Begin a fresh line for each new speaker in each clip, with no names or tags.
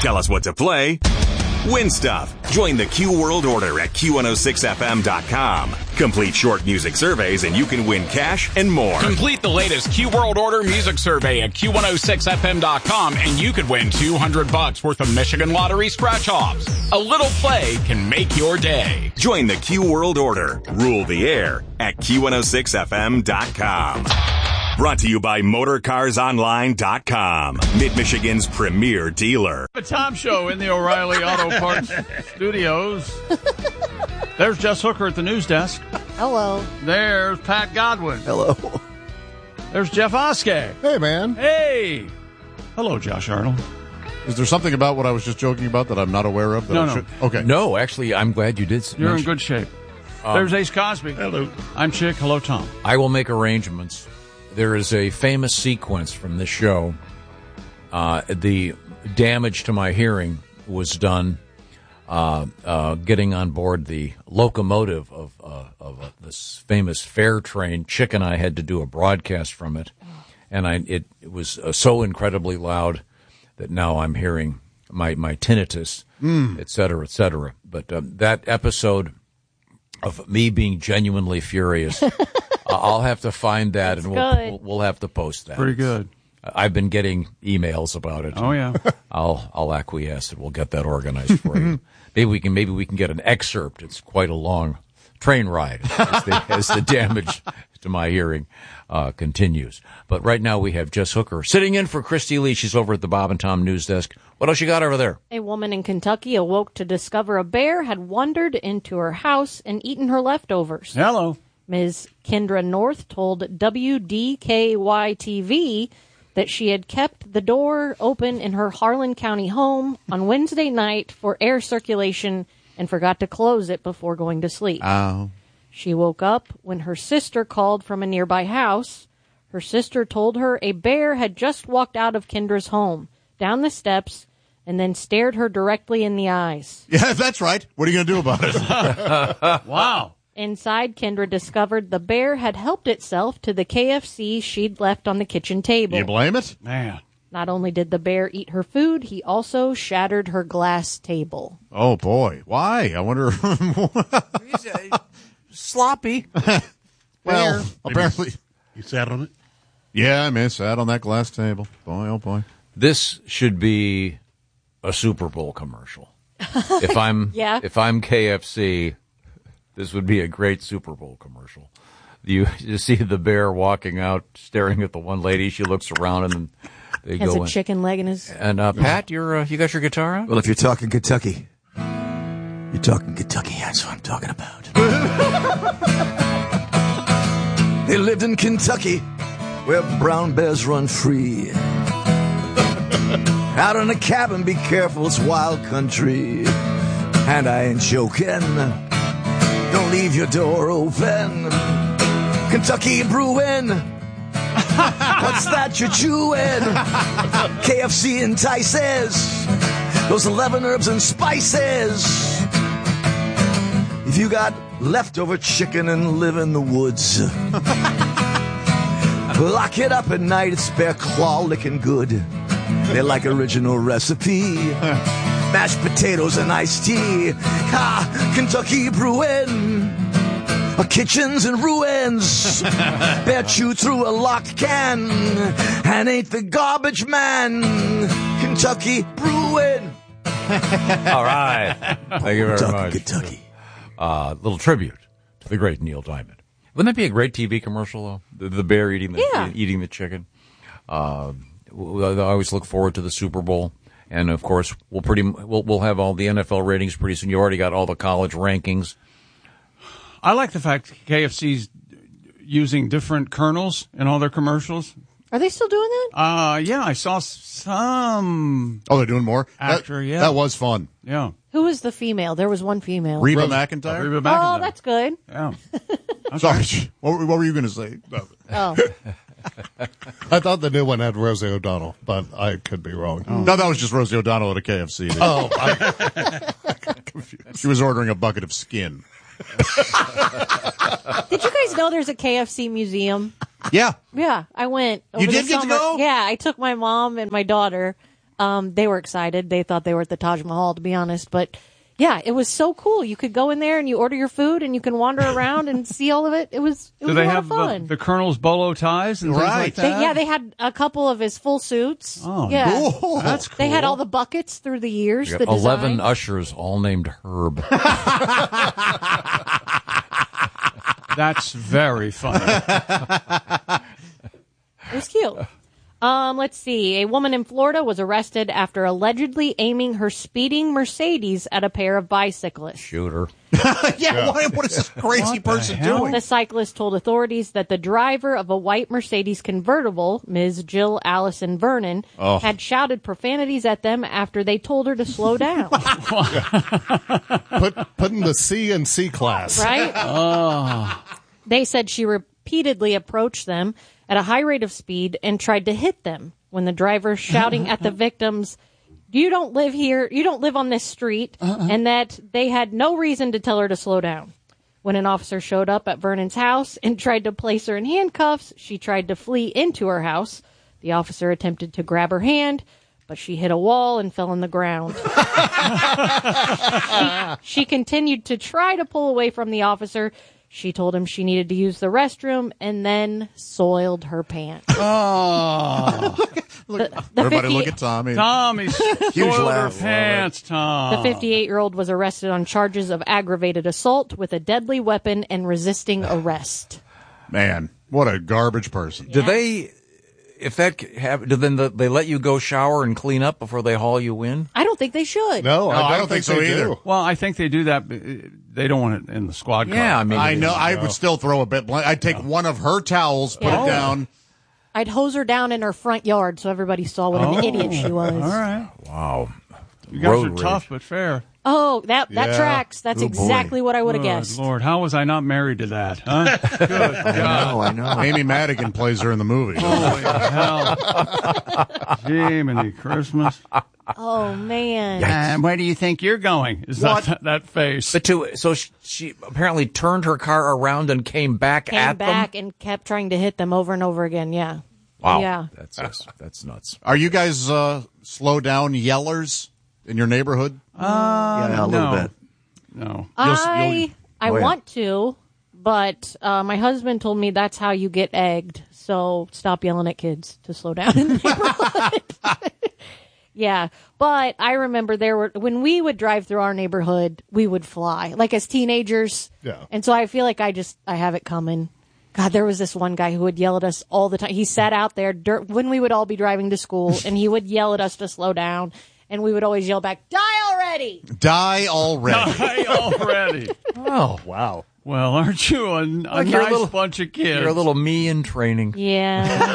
Tell us what to play. Win stuff. Join the Q World Order at Q106FM.com. Complete short music surveys and you can win cash and more.
Complete the latest Q World Order music survey at Q106FM.com and you could win $200 worth of Michigan Lottery scratch-offs. A little play can make your day.
Join the Q World Order. Rule the air at Q106FM.com. Brought to you by MotorCarsOnline.com, Mid-Michigan's premier dealer.
The Tom Show in the O'Reilly Auto Parts Studios. There's Jess Hooker at the news desk.
Hello.
There's Pat Godwin.
Hello.
There's Jeff Oskey.
Hey, man.
Hey. Hello, Josh Arnold.
Is there something about what I was just joking about that I'm not aware of?
No.
Okay.
No, actually, I'm glad you did.
You're in good shape. There's Ace Cosby.
Hello.
I'm Chick. Hello, Tom.
I will make arrangements. There is a famous sequence from this show. The damage to my hearing was done getting on board the locomotive of this famous fare train. Chick and I had to do a broadcast from it, and it was so incredibly loud that now I'm hearing my tinnitus, et cetera, et cetera. But that episode of me being genuinely furious, I'll have to find that, and we'll have to post that.
Pretty good.
I've been getting emails about it.
Oh yeah.
I'll acquiesce, and we'll get that organized for you. Maybe we can get an excerpt. It's quite a long train ride as the damage to my hearing continues. But right now we have Jess Hooker sitting in for Christy Lee. She's over at the Bob and Tom news desk. What else you got over there?
A woman in Kentucky awoke to discover a bear had wandered into her house and eaten her leftovers.
Hello.
Ms. Kendra North told WDKY-TV that she had kept the door open in her Harlan County home on Wednesday night for air circulation and forgot to close it before going to sleep.
Oh.
She woke up when her sister called from a nearby house. Her sister told her a bear had just walked out of Kendra's home, down the steps, and then stared her directly in the eyes.
Yeah, that's right. What are you going to do about it?
Wow.
Inside, Kendra discovered the bear had helped itself to the KFC she'd left on the kitchen table.
You blame it?
Man.
Not only did the bear eat her food, he also shattered her glass table.
Oh, boy. Why? I wonder.
Sloppy.
Well, apparently.
You sat on it?
Yeah, I mean, it sat on that glass table. Boy, oh, boy.
This should be a Super Bowl commercial. If I'm KFC, this would be a great Super Bowl commercial. You see the bear walking out, staring at the one lady. She looks around and then they
Has
go
a
in.
chicken leg in his...
And Pat, you got your guitar out?
Well, if you're talking Kentucky, that's what I'm talking about. They lived in Kentucky, where brown bears run free. Out in a cabin, be careful, it's wild country. And I ain't joking, don't leave your door open. Kentucky brewing, what's that you're chewing? KFC entices, those 11 herbs and spices. If you got leftover chicken and live in the woods, lock it up at night, it's bear claw licking good. They like original recipe, mashed potatoes and iced tea. Kentucky brewing, kitchens in ruins. Bear chew through a locked can and ain't the garbage man. Kentucky brewing.
All right. Thank you very much.
Kentucky.
Little tribute to the great Neil Diamond. Wouldn't that be a great TV commercial, though? The bear eating the chicken. I always look forward to the Super Bowl, and of course we'll have all the NFL ratings pretty soon. You already got all the college rankings.
I like the fact KFC's using different kernels in all their commercials.
Are they still doing that?
Yeah, I saw some.
Oh, they're doing more?
Actor, yeah.
That was fun.
Yeah.
Who was the female? There was one female.
Reba McEntire?
Reba McEntire.
Oh, that's good.
Yeah.
Sorry. What were you going to say?
Oh.
I thought the new one had Rosie O'Donnell, but I could be wrong. Oh. No, that was just Rosie O'Donnell at a KFC. Oh, I got confused. She was ordering a bucket of skin.
Did you guys know there's a KFC museum?
Yeah.
Yeah, I went.
You did get to go?
Yeah, I took my mom and my daughter. They were excited. They thought they were at the Taj Mahal, to be honest. But yeah, it was so cool. You could go in there and you order your food and you can wander around and see all of it. It was a lot of fun.
The Colonel's bolo ties and things like that?
They had a couple of his full suits.
Oh,
yeah.
cool. That's cool.
They had all the buckets through the years.
You
the
got 11
design.
ushers, all named Herb.
That's very funny.
It was cute. Let's see. A woman in Florida was arrested after allegedly aiming her speeding Mercedes at a pair of bicyclists.
Shooter.
What is this crazy person doing?
The cyclist told authorities that the driver of a white Mercedes convertible, Ms. Jill Allison Vernon, had shouted profanities at them after they told her to slow down.
Putting the C in C class.
Right? They said she repeatedly approached them at a high rate of speed and tried to hit them when the driver shouting at the victims, "You don't live here, you don't live on this street," and that they had no reason to tell her to slow down. When an officer showed up at Vernon's house and tried to place her in handcuffs, she tried to flee into her house. The officer attempted to grab her hand, but she hit a wall and fell on the ground. She continued to try to pull away from the officer. She told him she needed to use the restroom and then soiled her pants.
Everybody look at Tommy.
Tommy's
Huge
soiled her
laugh.
pants, Tom.
The 58-year-old was arrested on charges of aggravated assault with a deadly weapon and resisting arrest.
Man, what a garbage person.
Do they, if that happen, then they let you go shower and clean up before they haul you in?
I don't think they should.
No,
I
don't think so
they
either.
do. Well, I think they do that. They don't want it in the squad car.
Yeah, I mean,
I know. I would still throw a bit. I'd take one of her towels, put it down.
I'd hose her down in her front yard so everybody saw what an idiot she was.
All right.
Wow.
You guys
Road
are
rage.
tough but fair.
Oh, that tracks. That's exactly what I would have
Good
guessed.
Lord, how was I not married to that? Huh? Good God.
I know.
Amy Madigan plays her in the movie.
Holy hell. Jiminy Christmas.
Oh, man.
And where do you think you're going? Is that face?
But so she apparently turned her car around and came back
Came
at
back
them?
and kept trying to hit them over and over again, yeah.
Wow.
Yeah.
That's nuts.
Are you guys slow down yellers in your neighborhood?
Yeah, a little bit.
No.
I
Oh, yeah.
want to, but my husband told me that's how you get egged. So stop yelling at kids to slow down in the neighborhood. Yeah, but I remember when we would drive through our neighborhood, we would fly like as teenagers.
Yeah.
And so I feel like I have it coming. God, there was this one guy who would yell at us all the time. He sat out there when we would all be driving to school, and he would yell at us to slow down, and we would always yell back, "Die already!"
Die already.
Die already.
Oh,
Wow.
Well, aren't you a
you're a
nice
little-
bunch of kids?
you're a little me in training.
Yeah.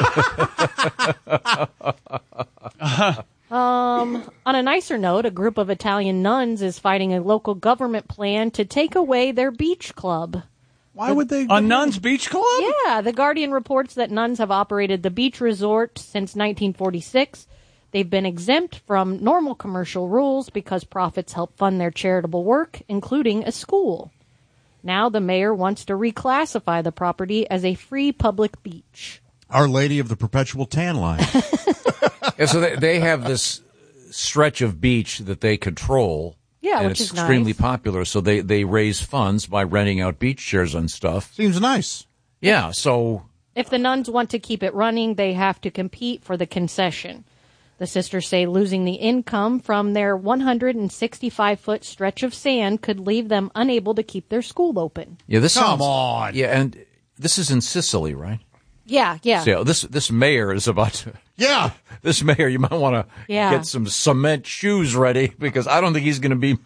On a nicer note, a group of Italian nuns is fighting a local government plan to take away their beach club.
Why would they?
A Nuns Beach Club?
Yeah, The Guardian reports that nuns have operated the beach resort since 1946. They've been exempt from normal commercial rules because profits help fund their charitable work, including a school. Now the mayor wants to reclassify the property as a free public beach.
Our Lady of the Perpetual Tan Line.
Yeah, so they have this stretch of beach that they control.
Yeah,
and
which
it's
is
extremely
nice.
popular. So they raise funds by renting out beach chairs and stuff.
Seems nice.
Yeah, so
If the nuns want to keep it running, they have to compete for the concession. The sisters say losing the income from their 165-foot stretch of sand could leave them unable to keep their school open.
yeah, this
Come
sounds,
on.
Yeah, and this is in Sicily, right?
Yeah.
So this mayor is about to.
Yeah.
This mayor, you might want to get some cement shoes ready because I don't think he's going to be.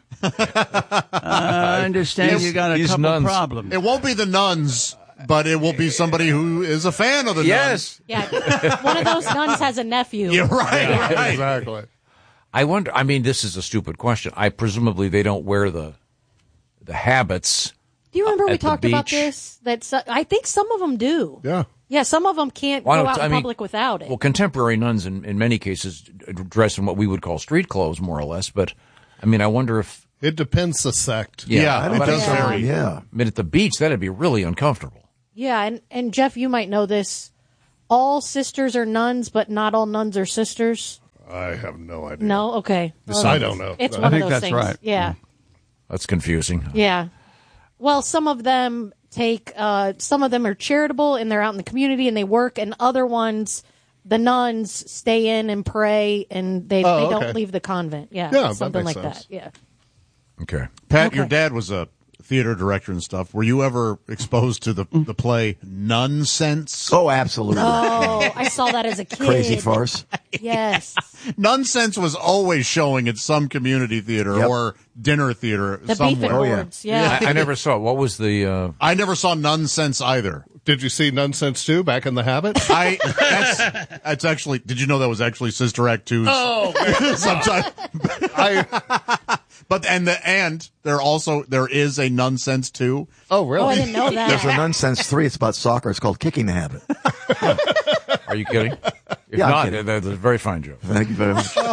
I understand you got a
these
couple
nuns.
problems.
It won't be the nuns, but it will be somebody who is a fan of the nuns.
Yeah. One of those nuns has a nephew.
You're right. Right.
Exactly. I wonder. I mean, this is a stupid question. Presumably they don't wear the habits.
Do you remember we
At the
talked about
beach.
this? I think some of them do.
Yeah.
Yeah, some of them can't
Why
go
don't-
out in
I mean,
public without it.
Well, contemporary nuns in many cases dress in what we would call street clothes, more or less. But I mean, I wonder if.
It depends the sect.
Yeah,
it
but
does
I-
vary.
Yeah.
I mean, at the beach, that'd be really uncomfortable.
Yeah, and Jeff, you might know this. All sisters are nuns, but not all nuns are sisters.
I have no idea.
No? Okay.
I don't know.
It's
I
one
think
of those
that's
things.
right.
Yeah.
That's confusing.
Yeah. Well, some of them some of them are charitable and they're out in the community and they work, and other ones, the nuns stay in and pray and they don't leave the convent. Yeah, something like
sense.
that. Yeah.
Okay.
Pat, your dad was a theater director and stuff. Were you ever exposed to the play Nonsense?
Oh, absolutely.
Oh, I saw that as a kid.
Crazy farce.
Yes.
Nonsense was always showing at some community theater or dinner theater
The
somewhere.
beef and boards. Yeah.
I never saw it. What was the...
I never saw Nonsense either.
Did you see Nonsense 2 Back in the Habit?
That's actually. Did you know that was actually Sister Act 2's?
Oh,
Sometimes. But there is a Nonsense 2.
Oh, really?
Oh, I didn't know that.
There's a Nonsense 3. It's about soccer. It's called Kicking the Habit.
Are you kidding? If
Yeah, I'm
not,
kidding.
that's a very fine joke.
Thank you very much.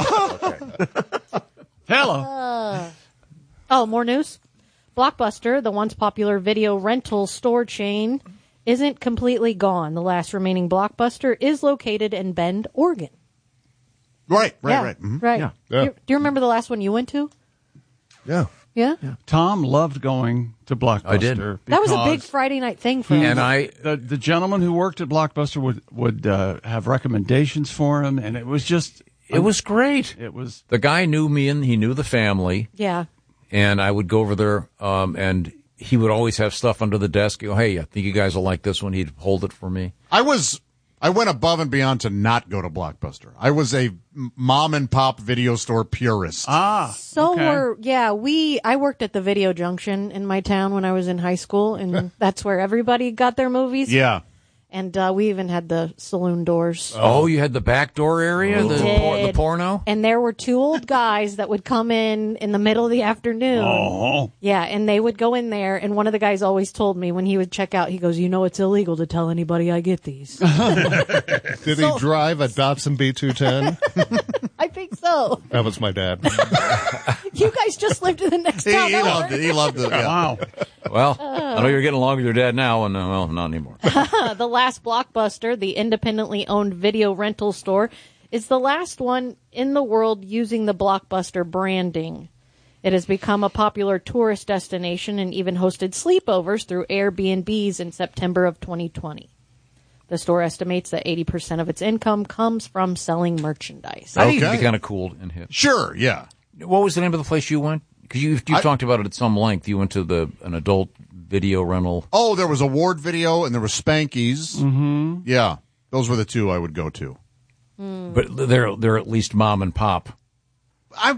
Hello.
Oh, more news? Blockbuster, the once popular video rental store chain, isn't completely gone. The last remaining Blockbuster is located in Bend, Oregon.
Right.
Mm-hmm. Right.
Yeah.
Do you remember the last one you went to?
Yeah.
Yeah?
Tom loved going to Blockbuster.
I did.
That was a big
because
Friday night thing for him.
And
the gentleman who worked at Blockbuster would have recommendations for him, and it was just
it was great.
it was
The guy knew me and he knew the family.
Yeah.
And I would go over there, and he would always have stuff under the desk. Go, hey, I think you guys will like this one. He'd hold it for me.
I went above and beyond to not go to Blockbuster. I was a mom and pop video store purist.
So
okay.
I worked at the Video Junction in my town when I was in high school, and that's where everybody got their movies.
Yeah.
And we even had the saloon doors.
Oh, you had the back door area,
We
the
did.
porno.
And there were two old guys that would come in the middle of the afternoon.
oh
Yeah, and they would go in there, and one of the guys always told me when he would check out, he goes, "You know it's illegal to tell anybody I get these."
Did he drive a Datsun B210?
I think so.
That was my dad.
You guys just lived in the next town. over.
He loved it. Yeah.
wow.
Well, I know you're getting along with your dad now, and well, not anymore.
The last Blockbuster, the independently owned video rental store, is the last one in the world using the Blockbuster branding. It has become a popular tourist destination and even hosted sleepovers through Airbnbs in September of 2020. The store estimates that 80% of its income comes from selling merchandise.
I think it'd
Okay.
be kind of cool and hit.
Sure. Yeah.
What was the name of the place you went? Because you talked about it at some length. You went to an adult video rental.
Oh, there was Award Video and there was Spanky's. Mm-hmm. Yeah. Those were the two I would go to.
But they're at least mom and pop.
I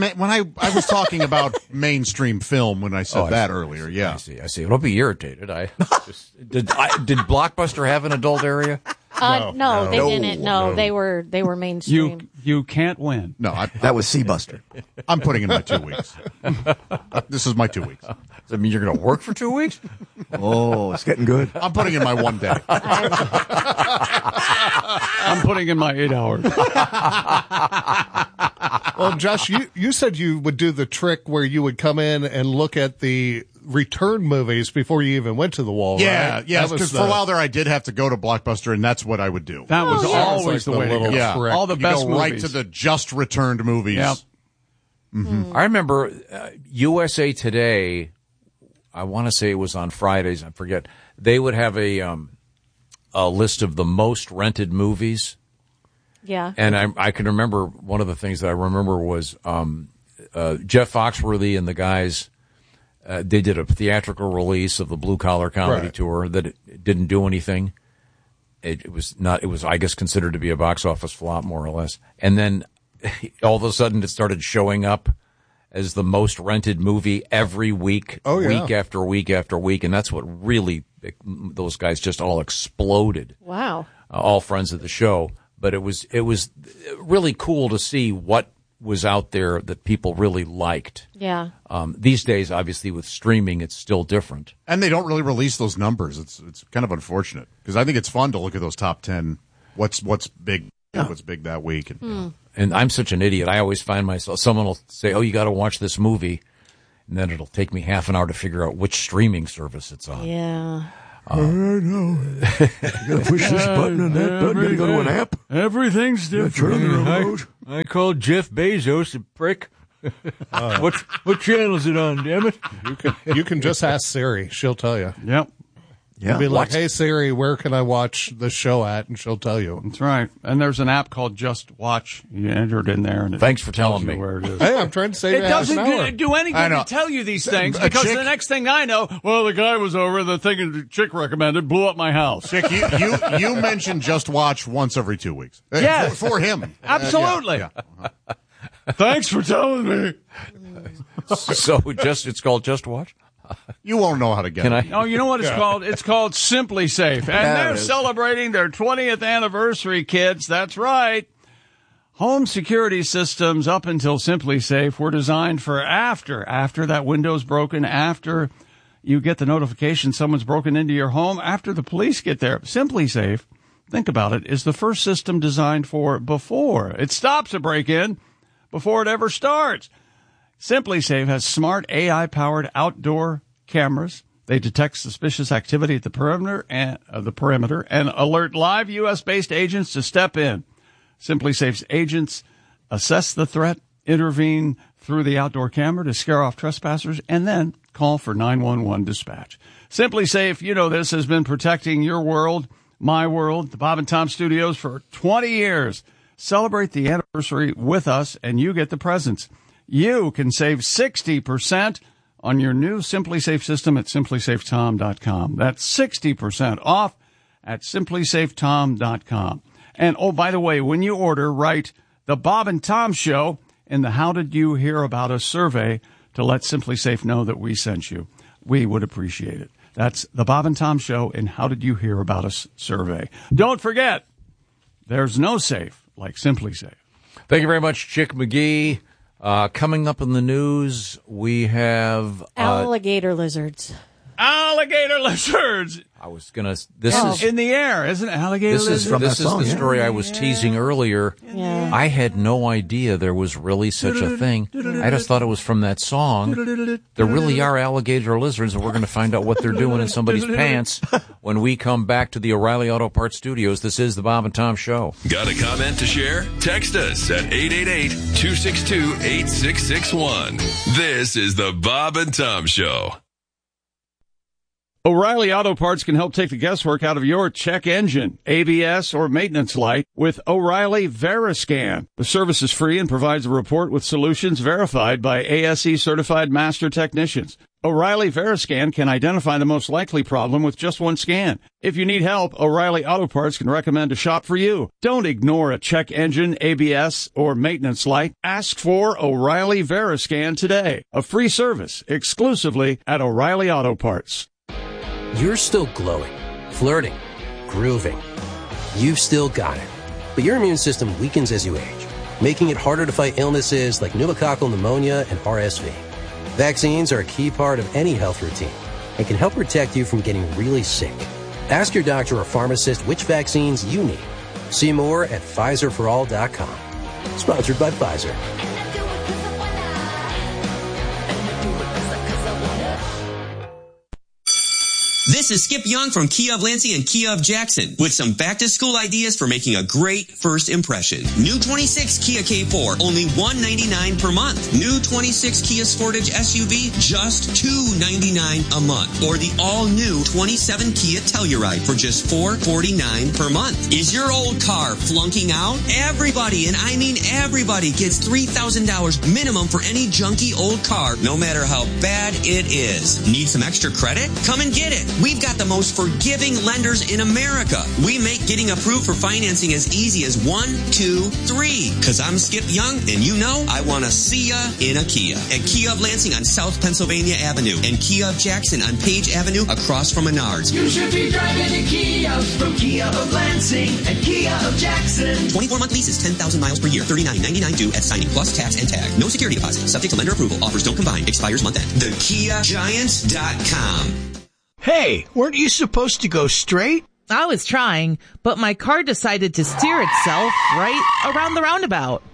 was talking about mainstream film when I said that earlier. Yeah.
I see. Don't be irritated. Did Blockbuster have an adult area?
No, they didn't. No, they were mainstream.
You can't win.
No,
That was Seabuster.
I'm putting in my 2 weeks. This is my 2 weeks.
Does that mean you're going to work for 2 weeks?
Oh, it's getting good.
I'm putting in my 1 day.
I'm putting in my 8 hours.
Well, Josh, you said you would do the trick where you would come in and look at the return movies before you even went to the wall,
Yeah,
right?
yeah.
That was
Because for a while there, I did have to go to Blockbuster, and that's what I would do.
That was
yeah.
always
It's like
the way
the
to go.
little
Yeah.
trick.
All the
You
best
go right
movies.
to the just returned movies.
Yep.
I remember USA Today, I want to say it was on Fridays, I forget. They would have a list of the most rented movies.
Yeah.
And I can remember one of the things that I remember was Jeff Foxworthy and the guys, they did a theatrical release of the Blue Collar Comedy Tour that it didn't do anything. It was, I guess, considered to be a box office flop, more or less. And then all of a sudden it started showing up as the most rented movie every week, week after week after week. And that's what really, those guys just all exploded.
Wow.
All friends of the show. But it was really cool to see what was out there that people really liked.
Yeah.
These days, obviously, with streaming, it's still different.
And they don't really release those numbers. It's kind of unfortunate because I think it's fun to look at those top 10. What's big? What's big that week?
And I'm such an idiot. I always find myself, someone will say, "Oh, you got to watch this movie," and then it'll take me half an hour to figure out which streaming service it's on.
Yeah.
I know. You gotta push this button and that button. You gotta go to an app.
Everything's
Turn
different.
the remote.
I called Jeff Bezos a prick. What channel is it on, damn it?
You can just ask Siri. She'll tell you.
Yep.
Yeah.
Be like, hey, Siri, where can I watch the show at? And she'll tell you.
That's right. And there's an app called Just Watch. You enter it in there. And
Thanks for telling me
where it is.
Hey, I'm trying to save
It
you half an hour.
doesn't do any good to tell you these things because the next thing I know, well, the guy was over, the thing the chick recommended blew up my house.
Chick, you mentioned Just Watch once every 2 weeks.
Yes.
For him.
Absolutely.
Yeah.
Thanks for telling me.
So it's called Just Watch?
You won't know how to get it.
Oh, you know what it's called? It's called Simply Safe. And they're celebrating their 20th anniversary, kids. That's right. Home security systems up until Simply Safe were designed for after that window's broken, after you get the notification someone's broken into your home, after the police get there. Simply Safe, think about it, is the first system designed for before. It stops a break-in before it ever starts. Simply Safe has smart AI-powered outdoor cameras. They detect suspicious activity at the perimeter and alert live U.S.-based agents to step in. Simply Safe's agents assess the threat, intervene through the outdoor camera to scare off trespassers, and then call for 911 dispatch. Simply Safe, you know this, has been protecting your world, my world, the Bob and Tom Studios for 20 years. Celebrate the anniversary with us, and you get the presents. You can save 60% on your new Simply Safe system at simplysafetom.com. That's 60% off at simplysafetom.com. And, oh, by the way, when you order, write The Bob and Tom Show in the How Did You Hear About Us survey to let Simply Safe know that we sent you. We would appreciate it. That's The Bob and Tom Show in How Did You Hear About Us survey. Don't forget, there's no safe like Simply Safe.
Thank you very much, Chick McGee. Coming up in the news, we have
alligator lizards.
Alligator lizards.
I was gonna. This is
in the air, isn't it? Alligator lizards.
This is the story I was teasing earlier.
Yeah.
I had no idea there was really such a thing. I just thought it was from that song. There really are alligator lizards, and we're going to find out what they're doing in somebody's pants when we come back to the O'Reilly Auto Parts Studios. This is the Bob and Tom Show.
Got a comment to share? Text us at 888-262-8661. This is the Bob and Tom Show.
O'Reilly Auto Parts can help take the guesswork out of your check engine, ABS, or maintenance light with O'Reilly Veriscan. The service is free and provides a report with solutions verified by ASE certified master technicians. O'Reilly Veriscan can identify the most likely problem with just one scan. If you need help, O'Reilly Auto Parts can recommend a shop for you. Don't ignore a check engine, ABS, or maintenance light. Ask for O'Reilly Veriscan today. A free service exclusively at O'Reilly Auto Parts.
You're still glowing, flirting, grooving. You've still got it. But your immune system weakens as you age, making it harder to fight illnesses like pneumococcal pneumonia and RSV. Vaccines are a key part of any health routine and can help protect you from getting really sick. Ask your doctor or pharmacist which vaccines you need. See more at PfizerForAll.com. Sponsored by Pfizer.
This is Skip Young from Kia of Lansing and Kia of Jackson with some back-to-school ideas for making a great first impression. New 26 Kia K4, only $199 per month. New 26 Kia Sportage SUV, just $299 a month. Or the all-new 27 Kia Telluride for just $449 per month. Is your old car flunking out? Everybody, and I mean everybody, gets $3,000 minimum for any junky old car, no matter how bad it is. Need some extra credit? Come and get it. We've got the most forgiving lenders in America. We make getting approved for financing as easy as 1, 2, 3. Cause I'm Skip Young, and you know I want to see ya in a Kia. At Kia of Lansing on South Pennsylvania Avenue and Kia of Jackson on Page Avenue across from Menards.
You should be driving a Kia from Kia of Lansing and Kia of Jackson.
24-month leases, 10,000 miles per year, $39.99 due at signing plus tax and tag. No security deposit. Subject to lender approval. Offers don't combine. Expires month end. TheKiaGiant.com.
Hey, weren't you supposed to go straight?
I was trying, but my car decided to steer itself right around the roundabout.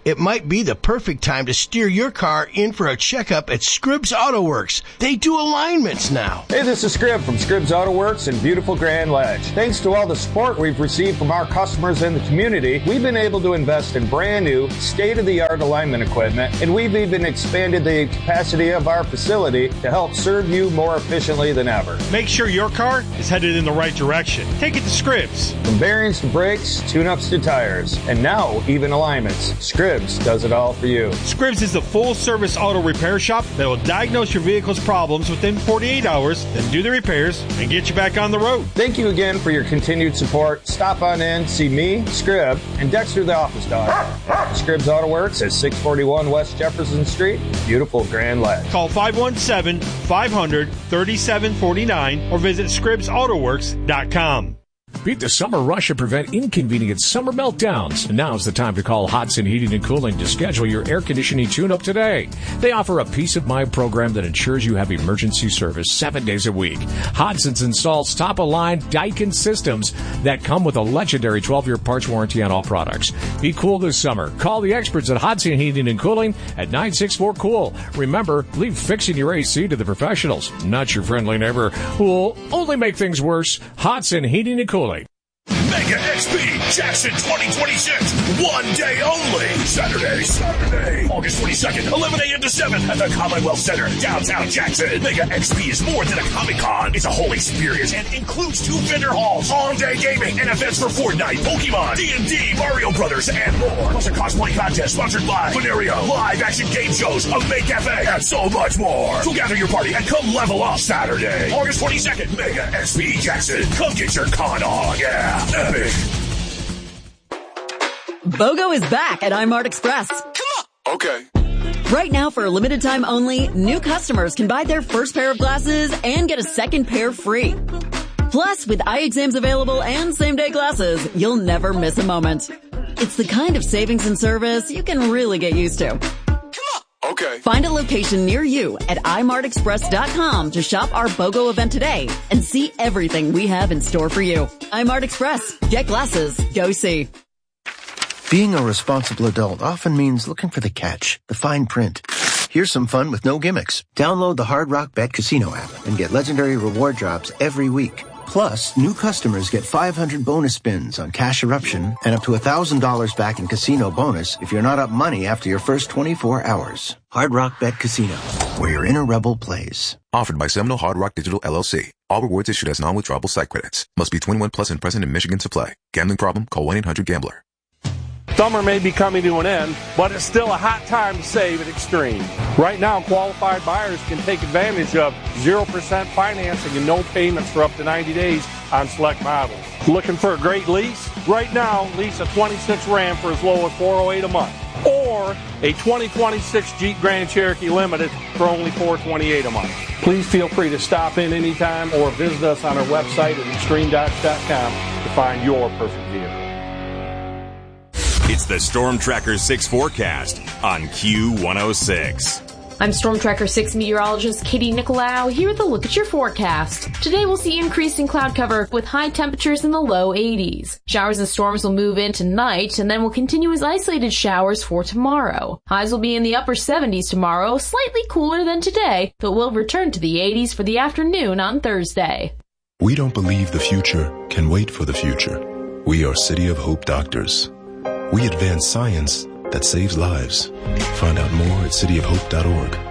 it might be the perfect time to steer your car in for a checkup at Scribbs Auto Works. They do alignments now.
Hey, this is Scribb from Scribbs Auto Works in beautiful Grand Ledge. Thanks to all the support we've received from our customers and the community, we've been able to invest in brand new, state-of-the-art alignment equipment, and we've even expanded the capacity of our facility to help serve you more efficiently than ever.
Make sure your car is headed in the right direction. Take it to Scribbs.
From bearings to brakes, tune-ups to tires, and now even alignments, Scribbs does it all for you.
Scribbs is the full-service auto repair shop that will diagnose your vehicle's problems within 48 hours, then do the repairs and get you back on the road.
Thank you again for your continued support. Stop on in, see me, Scribb, and Dexter the office dog. Scribbs Auto Works at 641 West Jefferson Street, beautiful Grand Ledge.
Call 517-500-3749 or visit ScribbsAutoWorks.com.
Beat the summer rush and prevent inconvenient summer meltdowns. Now's the time to call Hodson Heating and Cooling to schedule your air conditioning tune-up today. They offer a peace of mind program that ensures you have emergency service 7 days a week. Hodson's installs top-of-line Daikin systems that come with a legendary 12-year parts warranty on all products. Be cool this summer. Call the experts at Hodson Heating and Cooling at 964-COOL. Remember, leave fixing your AC to the professionals, not your friendly neighbor who will only make things worse. Hodson Heating and Cooling.
Mega XP Jackson 2026. 1 day only. Saturday, August 22nd, 11 a.m. to 7 at the Commonwealth Center, downtown Jackson. Mega XP is more than a Comic-Con. It's a whole experience and includes 2 vendor halls, all-day gaming, and events for Fortnite, Pokemon, D&D, Mario Brothers, and more. Plus a cosplay contest sponsored by Venerio, live action game shows, a Make Cafe, and so much more. So gather your party and come level up Saturday, August 22nd, Mega XP Jackson. Come get your con on, yeah. Epic.
BOGO is back at iMart Express.
Come on. Okay.
Right now, for a limited time only, new customers can buy their first pair of glasses and get a second pair free. Plus, with eye exams available and same-day glasses, you'll never miss a moment. It's the kind of savings and service you can really get used to.
Okay.
Find a location near you at imartexpress.com to shop our BOGO event today and see everything we have in store for you. iMart Express. Get glasses. Go see.
Being a responsible adult often means looking for the catch, the fine print. Here's some fun with no gimmicks. Download the Hard Rock Bet Casino app and get legendary reward drops every week. Plus, new customers get 500 bonus spins on Cash Eruption and up to $1,000 back in casino bonus if you're not up money after your first 24 hours. Hard Rock Bet Casino, where your inner rebel plays.
Offered by Seminole Hard Rock Digital LLC. All rewards issued as non-withdrawable site credits. Must be 21 plus and present in Michigan to play. Gambling problem? Call 1-800-GAMBLER.
Summer may be coming to an end, but it's still a hot time to save at Extreme. Right now, qualified buyers can take advantage of 0% financing and no payments for up to 90 days on select models. Looking for a great lease? Right now, lease a 26 Ram for as low as $408 a month. Or a 2026 Jeep Grand Cherokee Limited for only $428 a month. Please feel free to stop in anytime or visit us on our website at extremedodge.com to find your perfect vehicle.
It's the Storm Tracker 6 forecast on Q106.
I'm Storm Tracker 6 meteorologist Katie Nicolau here with a look at your forecast. Today we'll see increasing cloud cover with high temperatures in the low 80s. Showers and storms will move in tonight and then will continue as isolated showers for tomorrow. Highs will be in the upper 70s tomorrow, slightly cooler than today, but will return to the 80s for the afternoon on Thursday.
We don't believe the future can wait for the future. We are City of Hope doctors. We advance science that saves lives. Find out more at cityofhope.org.